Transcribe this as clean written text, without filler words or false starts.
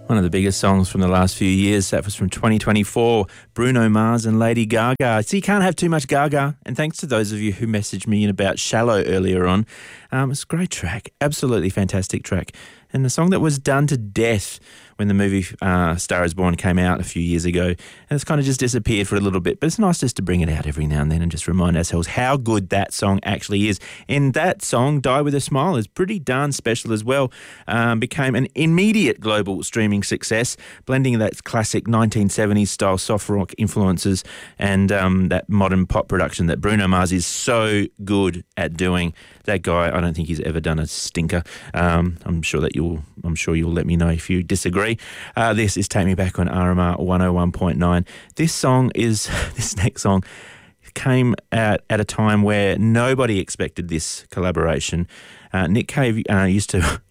One of the biggest songs from the last few years. That was from 2024, Bruno Mars and Lady Gaga. So you can't have too much Gaga. And thanks to those of you who messaged me in about Shallow earlier on. It's a great track, absolutely fantastic track. And the song that was done to death when the movie Star is Born came out a few years ago. And it's kind of just disappeared for a little bit. But it's nice just to bring it out every now and then and just remind ourselves how good that song actually is. And that song, Die With A Smile, is pretty darn special as well. Became an immediate global streaming success, blending that classic 1970s style soft rock influences and that modern pop production that Bruno Mars is so good at doing. That guy, I don't think he's ever done a stinker. I'm sure you'll let me know if you disagree. This is Take Me Back on RMR 101.9. This next song came out at a time where nobody expected this collaboration. Nick Cave used to